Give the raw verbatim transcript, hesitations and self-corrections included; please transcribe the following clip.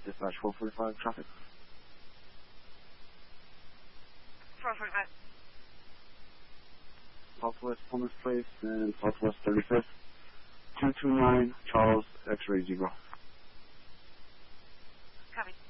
Dispatch four forty-five traffic. four forty-five. Southwest Plymouth Place and Southwest thirty-fifth. two two nine Charles X-Ray Zebra. Copy.